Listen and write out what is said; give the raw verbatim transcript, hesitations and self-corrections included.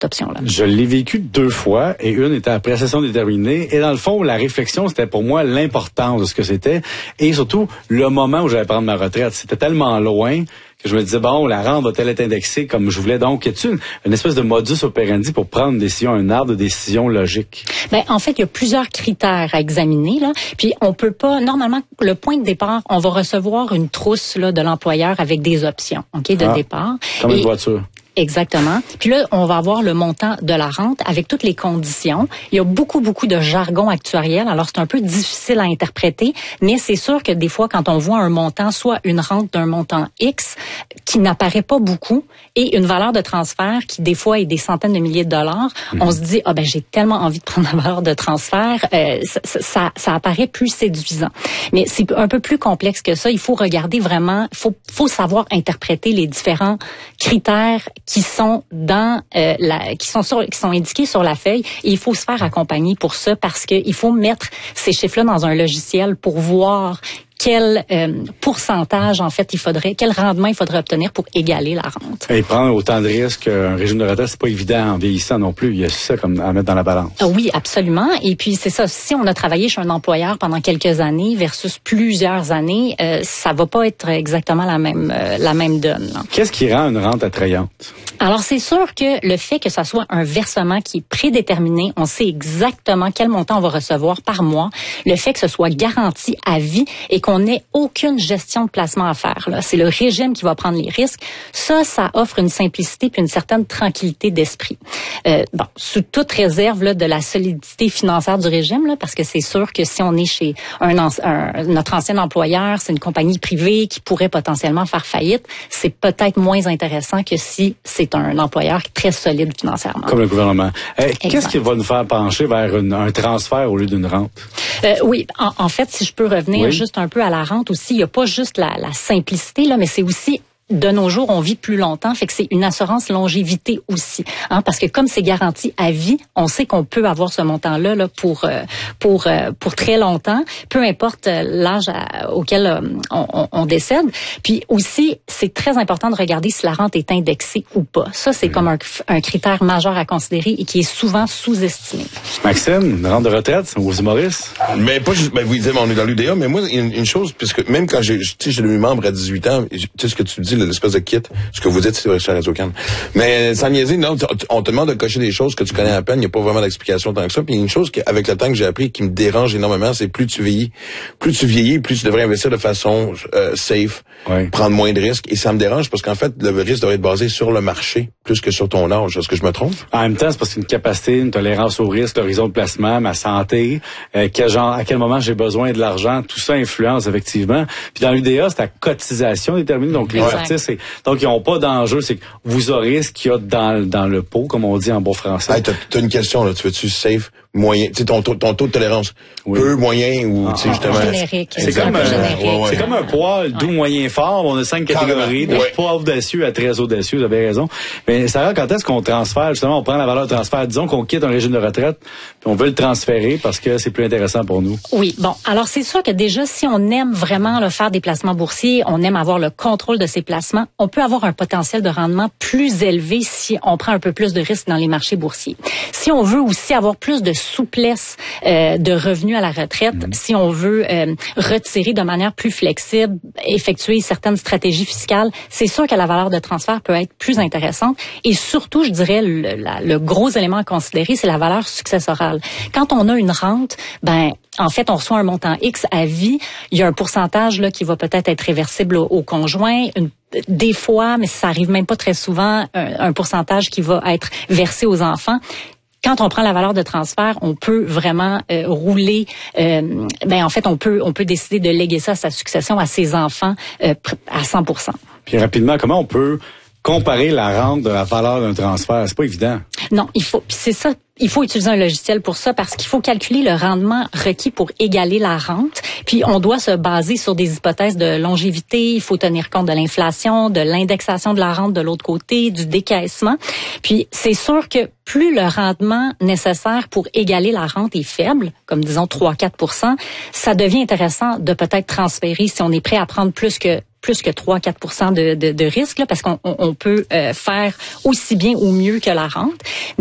option-là. Je l'ai vécu deux fois et une était après session déterminée. Et dans le fond, la réflexion, c'était pour moi l'importance de ce que c'était et surtout le moment où j'allais prendre ma retraite. C'était tellement loin que je me disais, bon, la rente va-t-elle être indexée comme je voulais? Donc, y a-t-il une, une espèce de modus operandi pour prendre une décision, un arbre de décision logique? Ben, en fait, il y a plusieurs critères à examiner, là. Puis, on peut pas, normalement, le point de départ, on va recevoir une trousse, là, de l'employeur avec des options, OK, de ah, départ. Comme et, une voiture. Exactement. Puis là, on va avoir le montant de la rente avec toutes les conditions. Il y a beaucoup, beaucoup de jargon actuariel. Alors, c'est un peu difficile à interpréter, mais c'est sûr que des fois, quand on voit un montant, soit une rente d'un montant X qui n'apparaît pas beaucoup et une valeur de transfert qui, des fois, est des centaines de milliers de dollars, mmh. on se dit, ah ben, j'ai tellement envie de prendre la valeur de transfert, euh, ça, ça, ça apparaît plus séduisant. Mais c'est un peu plus complexe que ça. Il faut regarder vraiment, il faut, faut savoir interpréter les différents critères qui sont dans euh, la qui sont sur qui sont indiqués sur la feuille et il faut se faire accompagner pour ça parce que il faut mettre ces chiffres-là dans un logiciel pour voir quel euh, pourcentage, en fait, il faudrait, quel rendement il faudrait obtenir pour égaler la rente. Et prendre autant de risques qu'un régime de retraite, c'est pas évident en vieillissant non plus. Il y a ça comme à mettre dans la balance. Oui, absolument. Et puis, c'est ça. Si on a travaillé chez un employeur pendant quelques années versus plusieurs années, euh, ça va pas être exactement la même, euh, la même donne, là. Qu'est-ce qui rend une rente attrayante? Alors, c'est sûr que le fait que ça soit un versement qui est prédéterminé, on sait exactement quel montant on va recevoir par mois, le fait que ce soit garanti à vie et qu'on n'ait aucune gestion de placement à faire, là. C'est le régime qui va prendre les risques. Ça, ça offre une simplicité puis une certaine tranquillité d'esprit. Euh, bon, sous toute réserve là, de la solidité financière du régime, là, parce que c'est sûr que si on est chez un, un notre ancien employeur, c'est une compagnie privée qui pourrait potentiellement faire faillite, c'est peut-être moins intéressant que si c'est un employeur très solide financièrement. Comme le gouvernement. Eh, qu'est-ce qui va nous faire pencher vers une, un transfert au lieu d'une rente? Euh, oui, en, en fait, si je peux revenir oui. juste un peu à la rente aussi, il n'y a pas juste la, la simplicité, là, mais c'est aussi de nos jours, on vit plus longtemps, fait que c'est une assurance longévité aussi, hein, parce que comme c'est garanti à vie, on sait qu'on peut avoir ce montant-là là, pour euh, pour euh, pour très longtemps, peu importe l'âge à, auquel euh, on, on décède. Puis aussi, c'est très important de regarder si la rente est indexée ou pas. Ça, c'est mmh. comme un, un critère majeur à considérer et qui est souvent sous-estimé. Maxime, une rente de retraite aux humoristes? Mais pas juste, ben vous dites, on est dans l'U D A, mais moi, une, une chose, puisque même quand j'ai, tu sais, j'ai devenu membre à dix-huit ans, tu sais ce que tu dis, l'espèce de kit, ce que vous dites, c'est sur Radio-Can. Mais sans niaiser, non, on te demande de cocher des choses que tu connais à peine, il n'y a pas vraiment d'explication tant que ça. Puis une chose qu'avec le temps que j'ai appris qui me dérange énormément, c'est plus tu vieillis, plus tu vieillis, plus tu devrais investir de façon euh, safe, oui. prendre moins de risques. Et ça me dérange parce qu'en fait, le risque devrait être basé sur le marché plus que sur ton âge. Est-ce que je me trompe? En même temps, c'est parce qu'une capacité, une tolérance au risque, l'horizon de placement, ma santé, euh, quel genre, à quel moment j'ai besoin de l'argent, tout ça influence effectivement. Puis dans l'U D A, c'est la cotisation déterminée, donc les artistes, c'est, donc ils n'ont pas d'enjeu, c'est que vous aurez ce qu'il y a dans, dans le pot, comme on dit en bon français. Hey, t'as, t'as une question, là, tu veux-tu safe, moyen, tu sais, ton, ton, ton taux de tolérance, oui. peu, moyen, ou, ah, tu sais, justement. Générique. C'est, comme, un, générique. Ouais, ouais. C'est comme un poil doux, ouais. moyen, fort, on a cinq catégories, de ouais. pas audacieux à très audacieux, vous avez raison. Mais Sarah, quand est-ce qu'on transfère, justement, on prend la valeur de transfert, disons qu'on quitte un régime de retraite, puis on veut le transférer parce que c'est plus intéressant pour nous. Oui, bon, alors c'est sûr que déjà, si on aime vraiment là, faire des placements boursiers, on aime avoir le contrôle de ces placements, on peut avoir un potentiel de rendement plus élevé si on prend un peu plus de risques dans les marchés boursiers. Si on veut aussi avoir plus de souplesse euh, de revenus à la retraite, mmh. si on veut euh, retirer de manière plus flexible, effectuer certaines stratégies fiscales, c'est sûr que la valeur de transfert peut être plus intéressante. Et surtout, je dirais, le, la, le gros élément à considérer, c'est la valeur successorale. Quand on a une rente, ben en fait, on reçoit un montant X à vie. Il y a un pourcentage là qui va peut-être être réversible au, au conjoint. Une, des fois, mais ça arrive même pas très souvent, un, un pourcentage qui va être versé aux enfants. Quand on prend la valeur de transfert, on peut vraiment euh, rouler. Euh, ben en fait, on peut on peut décider de léguer ça à sa succession à ses enfants euh, à cent pour cent. Puis rapidement, comment on peut comparer la rente de la valeur d'un transfert? C'est pas évident. Non, il faut. Puis c'est ça. Il faut utiliser un logiciel pour ça parce qu'il faut calculer le rendement requis pour égaler la rente. Puis on doit se baser sur des hypothèses de longévité. Il faut tenir compte de l'inflation, de l'indexation de la rente de l'autre côté, du décaissement. Puis c'est sûr que plus le rendement nécessaire pour égaler la rente est faible, comme disons trois à quatre pour cent, ça devient intéressant de peut-être transférer si on est prêt à prendre plus que plus que trois à quatre pour cent de, de, de risque, là, parce qu'on on, on peut euh, faire aussi bien ou mieux que la rente.